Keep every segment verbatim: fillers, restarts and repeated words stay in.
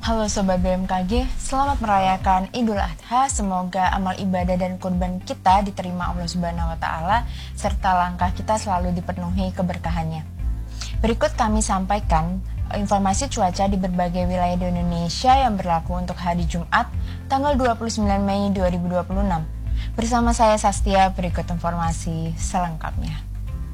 Halo Sobat B M K G, selamat merayakan Idul Adha. Semoga amal ibadah dan kurban kita diterima Allah Subhanahu wa Ta'ala, serta langkah kita selalu dipenuhi keberkahannya. Berikut kami sampaikan informasi cuaca di berbagai wilayah di Indonesia yang berlaku untuk hari Jumat, tanggal dua puluh sembilan Mei dua ribu dua puluh enam. Bersama saya Sastia, berikut informasi selengkapnya.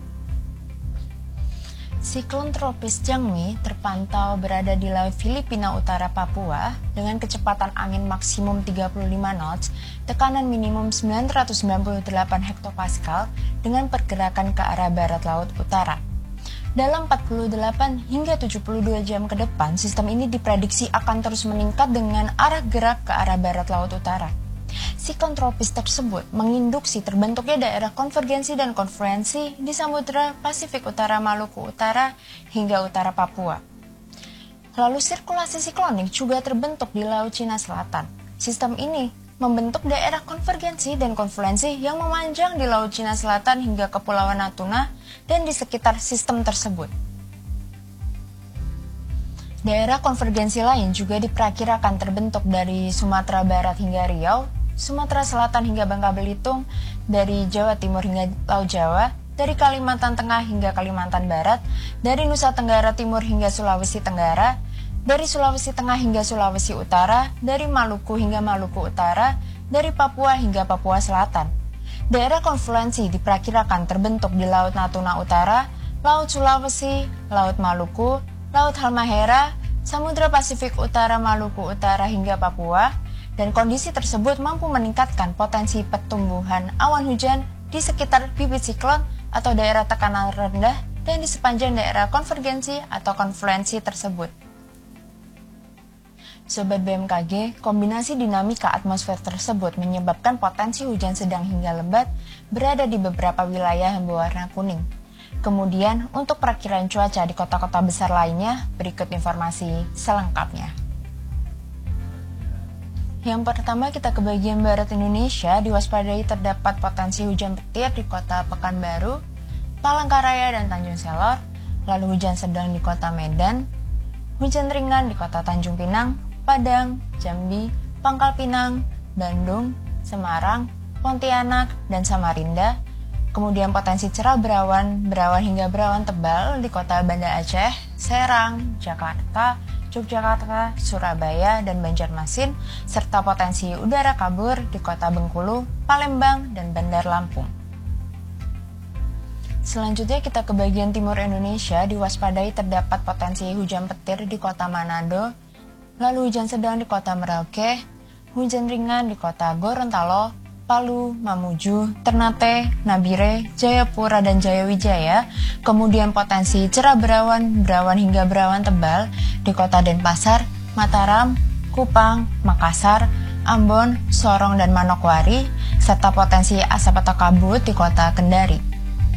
Siklon tropis Jangmi terpantau berada di Laut Filipina Utara Papua dengan kecepatan angin maksimum tiga puluh lima knots, tekanan minimum sembilan ratus sembilan puluh delapan hektopascal dengan pergerakan ke arah barat laut utara. Dalam empat puluh delapan hingga tujuh puluh dua jam ke depan, sistem ini diprediksi akan terus meningkat dengan arah gerak ke arah barat laut utara. Siklon tropis tersebut menginduksi terbentuknya daerah konvergensi dan konferensi di Samudra Pasifik Utara Maluku Utara hingga utara Papua. Lalu sirkulasi siklonik juga terbentuk di Laut Cina Selatan. Sistem ini membentuk daerah konvergensi dan konferensi yang memanjang di Laut Cina Selatan hingga Kepulauan Natuna dan di sekitar sistem tersebut. Daerah konvergensi lain juga diperkirakan terbentuk dari Sumatera Barat hingga Riau, Sumatera Selatan hingga Bangka Belitung, dari Jawa Timur hingga Laut Jawa, dari Kalimantan Tengah hingga Kalimantan Barat, dari Nusa Tenggara Timur hingga Sulawesi Tenggara, dari Sulawesi Tengah hingga Sulawesi Utara, dari Maluku hingga Maluku Utara, dari Papua hingga Papua Selatan. Daerah konfluensi diperkirakan terbentuk di Laut Natuna Utara, Laut Sulawesi, Laut Maluku, Laut Halmahera, Samudra Pasifik Utara Maluku Utara hingga Papua, dan kondisi tersebut mampu meningkatkan potensi pertumbuhan awan hujan di sekitar bibit siklon atau daerah tekanan rendah dan di sepanjang daerah konvergensi atau konfluensi tersebut. Sobat B M K G, kombinasi dinamika atmosfer tersebut menyebabkan potensi hujan sedang hingga lebat berada di beberapa wilayah yang berwarna kuning. Kemudian, untuk perakiraan cuaca di kota-kota besar lainnya, berikut informasi selengkapnya. Yang pertama, kita ke bagian barat Indonesia, diwaspadai terdapat potensi hujan petir di kota Pekanbaru, Palangkaraya, dan Tanjung Selor, lalu hujan sedang di kota Medan, hujan ringan di kota Tanjung Pinang, Padang, Jambi, Pangkal Pinang, Bandung, Semarang, Pontianak, dan Samarinda. Kemudian potensi cerah berawan, berawan hingga berawan tebal di kota Banda Aceh, Serang, Jakarta, Yogyakarta, Surabaya, dan Banjarmasin, serta potensi udara kabur di kota Bengkulu, Palembang, dan Bandar Lampung. Selanjutnya kita ke bagian timur Indonesia, diwaspadai terdapat potensi hujan petir di kota Manado, lalu hujan sedang di kota Merauke, hujan ringan di kota Gorontalo, Palu, Mamuju, Ternate, Nabire, Jayapura, dan Jayawijaya. Kemudian potensi cerah berawan, berawan hingga berawan tebal di kota Denpasar, Mataram, Kupang, Makassar, Ambon, Sorong, dan Manokwari, serta potensi asap atau kabut di kota Kendari.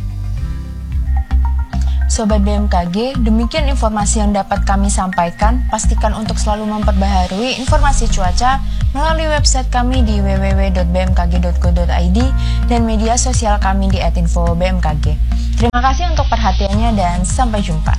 Sobat B M K G, demikian informasi yang dapat kami sampaikan. Pastikan untuk selalu memperbaharui informasi cuaca melalui website kami di w w w dot b m k g dot co dot i d dan media sosial kami di at info b m k g. Terima kasih untuk perhatiannya dan sampai jumpa.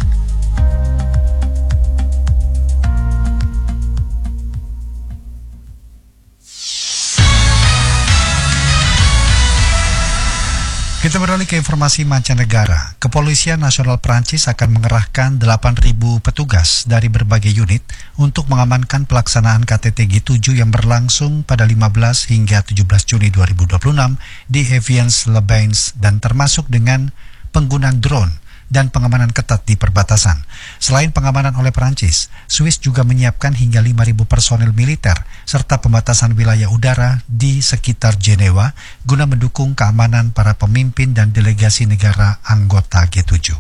Kita beralih ke informasi mancanegara. Kepolisian Nasional Prancis akan mengerahkan delapan ribu petugas dari berbagai unit untuk mengamankan pelaksanaan K T T G tujuh yang berlangsung pada lima belas hingga tujuh belas Juni dua ribu dua puluh enam di Evian-les-Bains dan termasuk dengan penggunaan drone dan pengamanan ketat di perbatasan. Selain pengamanan oleh Prancis, Swiss juga menyiapkan hingga lima ribu personil militer serta pembatasan wilayah udara di sekitar Jenewa guna mendukung keamanan para pemimpin dan delegasi negara anggota G tujuh.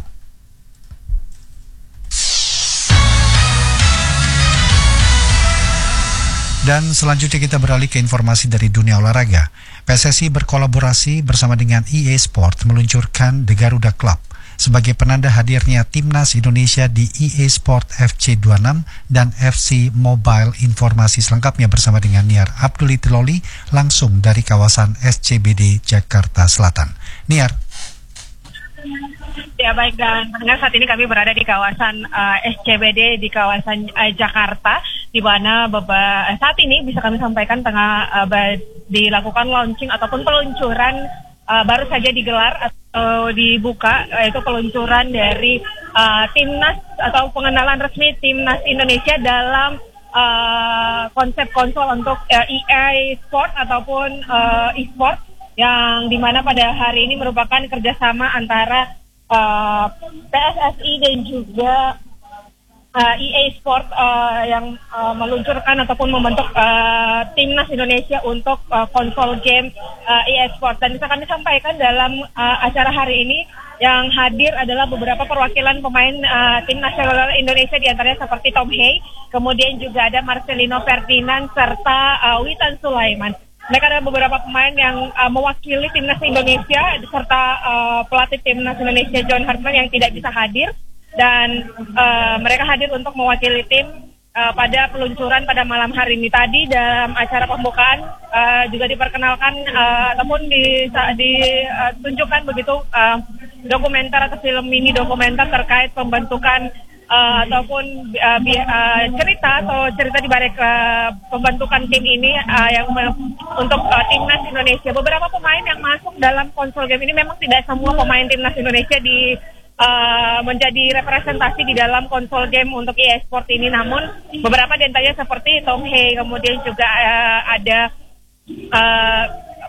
Dan selanjutnya kita beralih ke informasi dari dunia olahraga. P S S I berkolaborasi bersama dengan E A Sport meluncurkan The Garuda Club sebagai penanda hadirnya Timnas Indonesia di E A Sport F C dua puluh enam dan F C Mobile. Informasi selengkapnya bersama dengan Niar Abduliloli langsung dari kawasan S C B D Jakarta Selatan. Niar. Ya baik, dan pendengar, saat ini kami berada di kawasan uh, S C B D di kawasan uh, Jakarta, di mana beberapa, saat ini bisa kami sampaikan tengah uh, dilakukan launching ataupun peluncuran uh, baru saja digelar atau dibuka, yaitu peluncuran dari uh, timnas atau pengenalan resmi timnas Indonesia dalam uh, konsep konsol untuk uh, E A Sport ataupun uh, e-sport, yang dimana pada hari ini merupakan kerjasama antara uh, P S S I dan juga Uh, E A Sport uh, yang uh, meluncurkan ataupun membentuk uh, timnas Indonesia untuk uh, konsol game uh, E A Sport. Dan bisa kami sampaikan dalam uh, acara hari ini yang hadir adalah beberapa perwakilan pemain uh, tim nasional Indonesia, diantaranya seperti Tom Hey, kemudian juga ada Marcelino Ferdinand serta uh, Witan Sulaiman. Mereka adalah beberapa pemain yang uh, mewakili timnas Indonesia serta uh, pelatih timnas Indonesia John Hartman yang tidak bisa hadir. Dan uh, mereka hadir untuk mewakili tim uh, pada peluncuran pada malam hari ini tadi. Dalam acara pembukaan uh, juga diperkenalkan uh, ataupun ditunjukkan uh, begitu uh, dokumenter atau film mini dokumenter terkait pembentukan uh, ataupun uh, bi- uh, cerita atau cerita di balik uh, pembentukan tim ini uh, yang me- untuk uh, timnas Indonesia. Beberapa pemain yang masuk dalam konsol game ini memang tidak semua pemain timnas Indonesia di Uh, menjadi representasi di dalam konsol game untuk E A Sport ini, namun beberapa di antaranya seperti Tom Hey, kemudian juga uh, ada uh,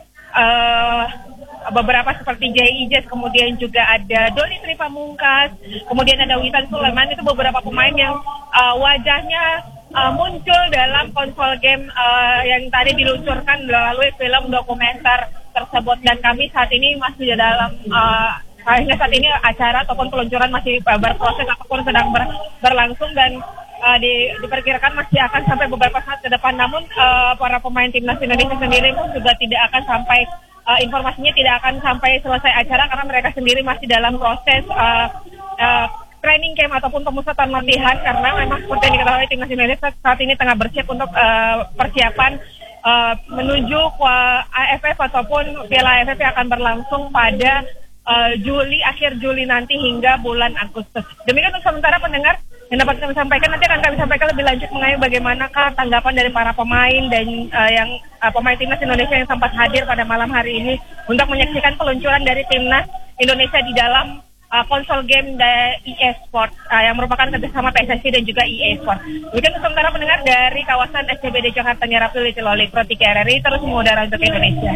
uh, beberapa seperti Jay Ijes, kemudian juga ada Doni Tri Pamungkas, kemudian ada Witan Sulaiman. Itu beberapa pemain yang uh, wajahnya uh, muncul dalam konsol game uh, yang tadi diluncurkan melalui film dokumenter tersebut. Dan kami saat ini masih dalam uh, Hingga saat ini acara ataupun peluncuran masih berproses ataupun sedang ber, berlangsung dan uh, di, diperkirakan masih akan sampai beberapa saat ke depan. Namun uh, para pemain timnas Indonesia sendiri pun juga tidak akan sampai, uh, informasinya tidak akan sampai selesai acara karena mereka sendiri masih dalam proses uh, uh, training camp ataupun pemusatan latihan, karena memang seperti yang diketahui timnas Indonesia saat ini tengah bersiap untuk uh, persiapan uh, menuju A F F ataupun Piala A F F yang akan berlangsung pada Uh, Juli, akhir Juli nanti hingga bulan Agustus. Demikian untuk sementara pendengar yang dapat kami sampaikan. Nanti akan kami sampaikan lebih lanjut mengenai bagaimanakah tanggapan dari para pemain dan uh, yang uh, pemain timnas Indonesia yang sempat hadir pada malam hari ini untuk menyaksikan peluncuran dari timnas Indonesia di dalam uh, konsol game dari E A Sport uh, yang merupakan kerjasama P S S I dan juga E A Sport. Demikian untuk sementara pendengar dari kawasan S C B D Jakarta Nyerapil Ciloli, Pro tiga R R I terus mengudara untuk Indonesia.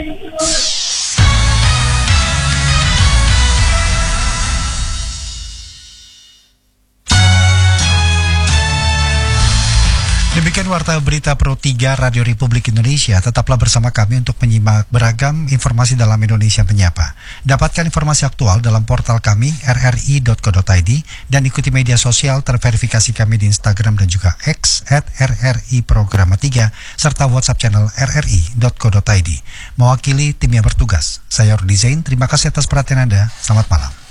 Demikian warta berita Pro tiga Radio Republik Indonesia. Tetaplah bersama kami untuk menyimak beragam informasi dalam Indonesia Menyapa. Dapatkan informasi aktual dalam portal kami r r i dot co dot i d dan ikuti media sosial terverifikasi kami di Instagram dan juga X at r r i programa tiga serta WhatsApp channel r r i dot co dot i d. Mewakili tim yang bertugas, saya Rudi Zain. Terima kasih atas perhatian Anda. Selamat malam.